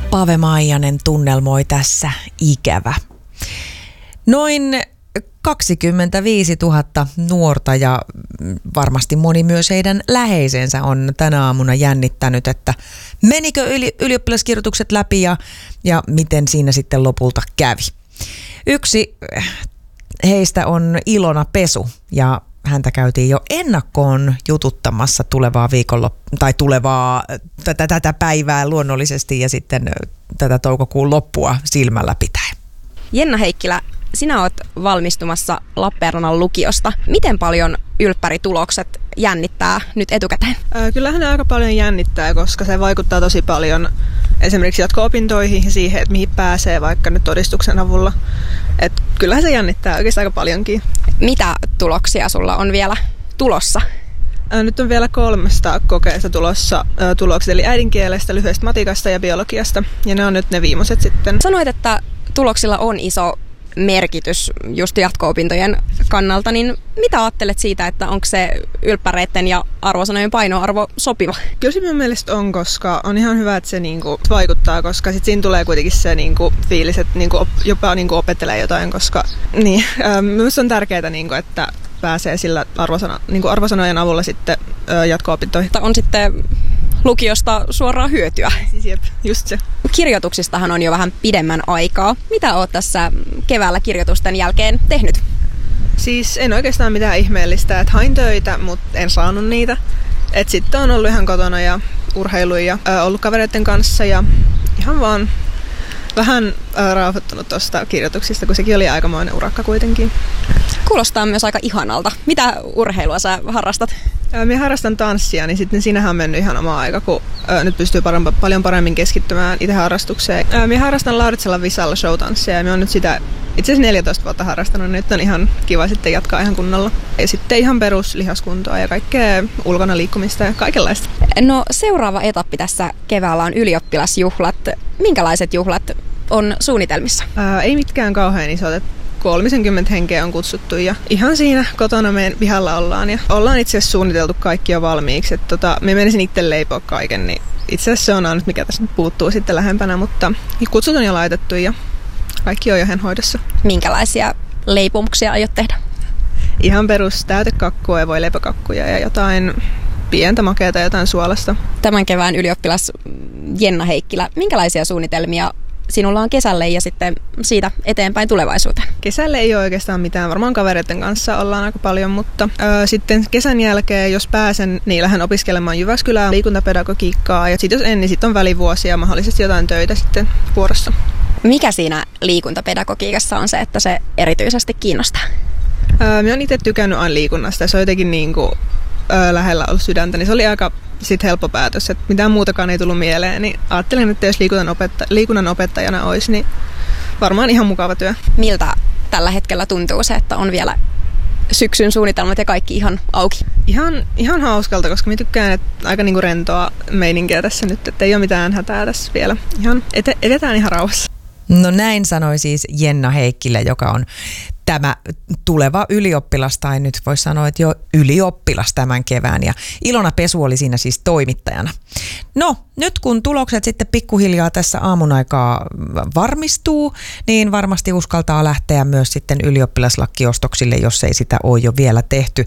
Pave Maijanen tunnelmoi tässä Ikävä. Noin 25 000 nuorta ja varmasti moni myös heidän läheisensä on tänä aamuna jännittänyt, että menikö ylioppilaskirjoitukset läpi ja miten siinä sitten lopulta kävi. Yksi heistä on Ilona Pesu ja häntä käytiin jo ennakkoon jututtamassa tätä päivää luonnollisesti ja sitten tätä toukokuun loppua silmällä pitäen. Jenna Heikkilä, sinä olet valmistumassa Lappeenrannan lukiosta. Miten paljon ylppäritulokset jännittää nyt etukäteen? Kyllähän ne aika paljon jännittää, koska se vaikuttaa tosi paljon esimerkiksi jatko-opintoihin ja siihen, että mihin pääsee vaikka nyt todistuksen avulla. Et kyllähän se jännittää oikeastaan aika paljonkin. Mitä tuloksia sulla on vielä tulossa? Nyt on vielä 300 kokeesta tulossa tulokset, eli äidinkielestä, lyhyestä matikasta ja biologiasta. Ja ne on nyt ne viimeiset sitten. Sanoit, että tuloksilla on iso merkitys just jatko-opintojen kannalta, niin mitä ajattelet siitä, että onko se ylppäreiden ja arvosanojen painoarvo sopiva? Kyllä se minun mielestä on, koska on ihan hyvä, että se vaikuttaa, koska sitten siinä tulee kuitenkin se fiilis, että jopa opettelee jotain, koska minusta on tärkeää, että pääsee sillä arvosanojen avulla sitten jatko-opintoihin. On sitten lukiosta suoraan hyötyä. Siis jep, just se. Kirjoituksistahan on jo vähän pidemmän aikaa. Mitä olet tässä keväällä kirjoitusten jälkeen tehnyt? Siis en oikeastaan mitään ihmeellistä, että hain töitä, mutta en saanut niitä. Et sitten on ollut ihan kotona ja urheiluja ja ollut kavereiden kanssa ja ihan vaan vähän rauhoittunut tuosta kirjoituksista, kun sekin oli aikamoinen urakka kuitenkin. Kuulostaa myös aika ihanalta. Mitä urheilua sä harrastat? Minä harrastan tanssia, niin sitten siinähän on mennyt ihan oma aika, kun nyt pystyy paljon paremmin keskittymään itse harrastukseen. Minä harrastan Lauritsalan Visalla showtanssia ja minä olen nyt sitä itse asiassa 14 vuotta harrastanut, niin nyt on ihan kiva sitten jatkaa ihan kunnolla. Ja sitten ihan peruslihaskuntoa ja kaikkea ulkona liikkumista ja kaikenlaista. No seuraava etappi tässä keväällä on ylioppilasjuhlat. Minkälaiset juhlat on suunnitelmissa? Ei mitkään kauhean isot. 30 henkeä on kutsuttu ja ihan siinä kotona meidän pihalla ollaan. Ja ollaan itse asiassa suunniteltu kaikki jo valmiiksi. Me menisin itse leipoa kaiken, niin itse asiassa se on ainut, mikä tässä nyt puuttuu sitten lähempänä. Mutta kutsut on jo laitettu ja kaikki on jo ihan hoidossa. Minkälaisia leipomuksia aiot tehdä? Ihan perus täytekakkua ja voileipäkakkuja ja jotain pientä makeata ja jotain suolasta. Tämän kevään ylioppilas Jenna Heikkilä, minkälaisia suunnitelmia sinulla on kesälle ja sitten siitä eteenpäin tulevaisuuteen? Kesälle ei ole oikeastaan mitään. Varmaan kavereiden kanssa ollaan aika paljon, mutta sitten kesän jälkeen, jos pääsen, niin lähden opiskelemaan Jyväskylään liikuntapedagogiikkaa. Ja sitten jos en, niin sitten on välivuosia ja mahdollisesti jotain töitä sitten vuorossa. Mikä siinä liikuntapedagogiikassa on se, että se erityisesti kiinnostaa? Minä olen itse tykännyt aina liikunnasta ja se on jotenkin lähellä ollut sydäntä, niin se oli aika helppo päätös, että mitään muutakaan ei tullut mieleen, niin ajattelin, että jos liikunnan opettajana olisi, niin varmaan ihan mukava työ. Miltä tällä hetkellä tuntuu se, että on vielä syksyn suunnitelmat ja kaikki ihan auki? Ihan hauskalta, koska minä tykkään, että aika rentoa meininkiä tässä nyt, että ei ole mitään hätää tässä vielä. Ihan edetään ihan rauhassa. No näin sanoi siis Jenna Heikkilä, joka on tämä tuleva ylioppilas, tai nyt voisi sanoa, että jo ylioppilas tämän kevään. Ja Ilona Pesu oli siinä siis toimittajana. No, nyt kun tulokset sitten pikkuhiljaa tässä aamun aikaa varmistuu, niin varmasti uskaltaa lähteä myös sitten ylioppilaslakkiostoksille, jos ei sitä ole jo vielä tehty.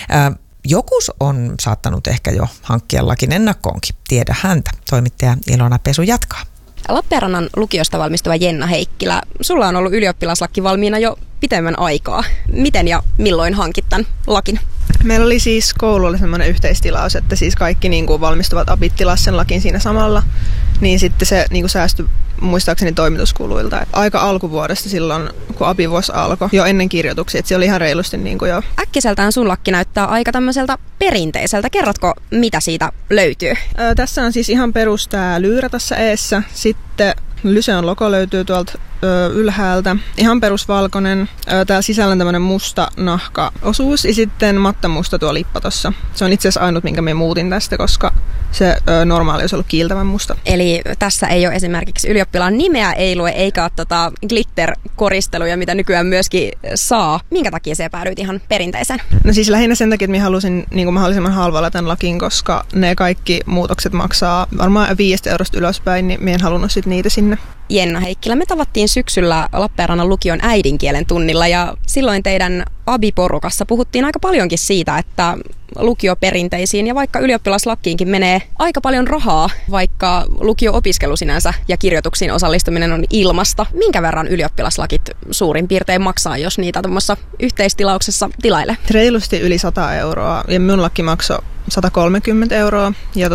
Jokus on saattanut ehkä jo hankkia lakin ennakkoonkin. Tiedä häntä. Toimittaja Ilona Pesu jatkaa. Lappeenrannan lukiosta valmistuva Jenna Heikkilä, sulla on ollut ylioppilaslaki valmiina jo pitemmän aikaa. Miten ja milloin hankit tämän lakin? Meillä oli siis koululla semmoinen yhteistilaus, että siis kaikki valmistuvat apit tilasi sen lakin siinä samalla, niin sitten se säästyi muistaakseni toimituskuluilta. Aika alkuvuodesta silloin, kun apivuosi alkoi, jo ennen kirjoituksia, että se oli ihan reilusti jo. Äkkiseltään sun lakki näyttää aika tämmöiseltä perinteiseltä. Kerrotko, mitä siitä löytyy? Tässä on siis ihan perus tää lyyrä tässä eessä, sitten Lyseon logo löytyy tuolta ylhäältä. Ihan perusvalkoinen. Täällä sisällä on tämmönen musta nahkaosuus ja sitten mattamusta tuo lippa tossa. Se on itse asiassa ainut, minkä me muutin tästä, koska se normaali olisi ollut kiiltävän musta. Eli tässä ei ole esimerkiksi ylioppilaan nimeä ei lue, eikä ole glitter-koristeluja, mitä nykyään myöskin saa. Minkä takia se päädyit ihan perinteiseen? No siis lähinnä sen takia, että minä halusin niin kuin mahdollisimman halvalla tämän lakin, koska ne kaikki muutokset maksaa varmaan 5 eurosta ylöspäin, niin minä en halunnut sit niitä sinne. Jenna Heikkilä, me tavattiin syksyllä Lappeenrannan lukion äidinkielen tunnilla ja silloin teidän abiporukassa puhuttiin aika paljonkin siitä, että lukioperinteisiin ja vaikka ylioppilaslakkiinkin menee aika paljon rahaa, vaikka lukio-opiskelu sinänsä ja kirjoituksiin osallistuminen on ilmasta. Minkä verran ylioppilaslakit suurin piirtein maksaa, jos niitä tuommoissa yhteistilauksessa tilailee? Reilusti yli 100 euroa ja minun lakki maksoi 130 euroa ja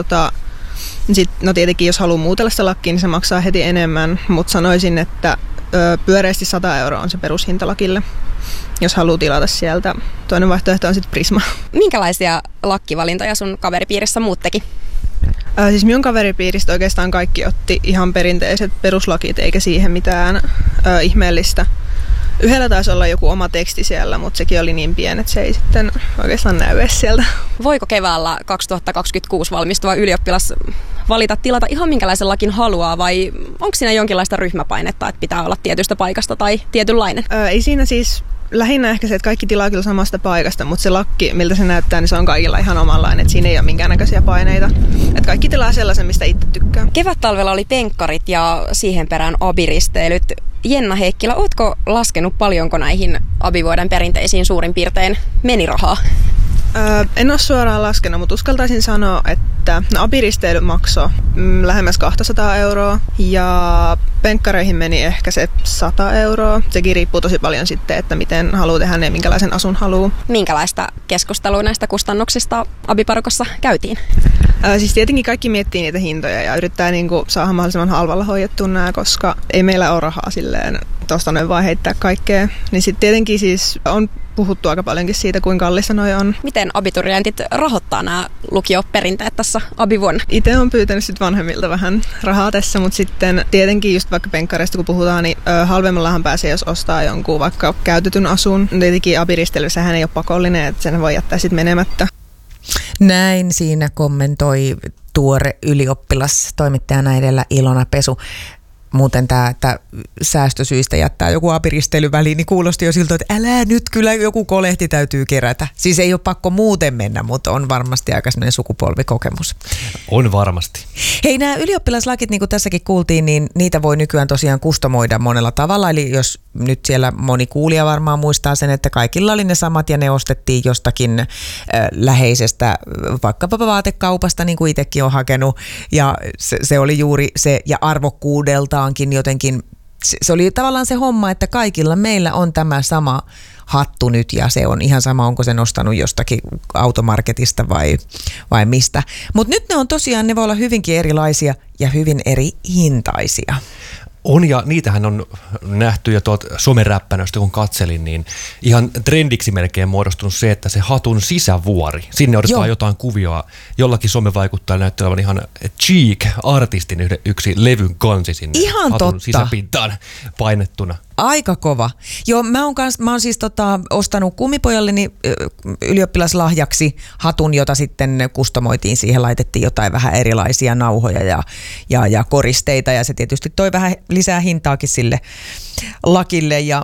no tietenkin jos haluaa muutella sitä lakkiin, niin se maksaa heti enemmän, mutta sanoisin, että pyöreästi 100 euroa on se perushinta lakille, jos haluaa tilata sieltä. Toinen vaihtoehto on sitten Prisma. Minkälaisia lakkivalintoja sun kaveripiirissä muut teki? Siis minun kaveripiiristä oikeastaan kaikki otti ihan perinteiset peruslakit, eikä siihen mitään ihmeellistä. Yhdellä taisi olla joku oma teksti siellä, mutta sekin oli niin pieni, että se ei sitten oikeastaan näy edes sieltä. Voiko keväällä 2026 valmistuva ylioppilas valita tilata ihan minkälaisen lakin haluaa vai onko siinä jonkinlaista ryhmäpainetta, että pitää olla tietystä paikasta tai tietynlainen? Ei siinä siis lähinnä ehkä se, että kaikki tilaa kyllä samasta paikasta, mutta se lakki, miltä se näyttää, niin se on kaikilla ihan omanlainen, että siinä ei ole minkäännäköisiä paineita. Että kaikki tilaa sellaisen, mistä itse tykkää. Kevättalvella oli penkkarit ja siihen perään abiristeilyt. Jenna Heikkilä, ootko laskenut paljonko näihin abivuoden perinteisiin suurin piirtein meni rahaa? En ole suoraan laskenut, mutta uskaltaisin sanoa, että abiristeily maksoi lähemmäs 200 euroa ja penkkareihin meni ehkä se 100 euroa. Sekin riippuu tosi paljon sitten, että miten haluaa tehdä ja minkälaisen asun haluaa. Minkälaista keskustelua näistä kustannuksista abiparukossa käytiin? Siis tietenkin kaikki miettii niitä hintoja ja yrittää niinku saada mahdollisimman halvalla hoidettua nämä, koska ei meillä ole rahaa silleen tuosta noin vaan heittää kaikkea. Niin sitten tietenkin siis on puhuttu aika paljonkin siitä, kuinka kallista noi on. Miten abiturientit rahoittaa nämä lukioperinteet tässä abivuonna? Itse olen pyytänyt sit vanhemmilta vähän rahaa tässä, mutta sitten tietenkin just vaikka penkkareista kun puhutaan, niin halvemmallahan pääsee, jos ostaa jonkun vaikka käytetyn asun. Tietenkin abiristelysähän ei ole pakollinen, että sen voi jättää sitten menemättä. Näin siinä kommentoi tuore ylioppilas toimittajana edellä Ilona Pesu. Muuten tämä säästösyistä jättää joku abiristely väliin, niin kuulosti jo siltä, että älä nyt, kyllä joku kolehti täytyy kerätä. Siis ei ole pakko muuten mennä, mutta on varmasti aika sellainen sukupolvikokemus. On varmasti. Hei, nämä ylioppilaslakit, niin kuin tässäkin kuultiin, niin niitä voi nykyään tosiaan kustomoida monella tavalla. Eli jos nyt siellä moni kuulija varmaan muistaa sen, että kaikilla oli ne samat ja ne ostettiin jostakin läheisestä, vaikkapa vaatekaupasta, niin kuin itsekin on hakenut. Ja se oli juuri se, ja arvokkuudeltaankin jotenkin, se oli tavallaan se homma, että kaikilla meillä on tämä sama hattu nyt ja se on ihan sama, onko sen ostanut jostakin automarketista vai mistä. Mutta nyt ne on tosiaan, ne voi olla hyvinkin erilaisia ja hyvin eri hintaisia. On ja niitähän on nähty jo tuolta someräppänöstä kun katselin, niin ihan trendiksi melkein muodostunut se, että se hatun sisävuori, sinne otetaan jotain kuvioa, jollakin somevaikuttaja näyttää olevan ihan Cheek-artistin yksi levyn kansi sinne ihan hatun totta. Sisäpintaan painettuna. Aika kova. Joo, mä oon siis ostanut kummipojalleni ylioppilaslahjaksi hatun, jota sitten kustomoitiin. Siihen laitettiin jotain vähän erilaisia nauhoja ja koristeita ja se tietysti toi vähän lisää hintaakin sille lakille ja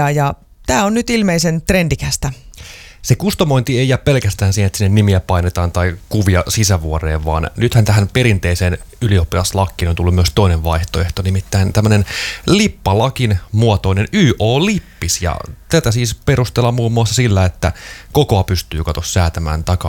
tää on nyt ilmeisen trendikästä. Se kustomointi ei jää pelkästään siihen, että sinne nimiä painetaan tai kuvia sisävuoreen, vaan nythän tähän perinteiseen ylioppilaslakkiin on tullut myös toinen vaihtoehto, nimittäin tämmöinen lippalakin muotoinen YO-lippis. Ja tätä siis perustellaan muun muassa sillä, että kokoa pystyy säätämään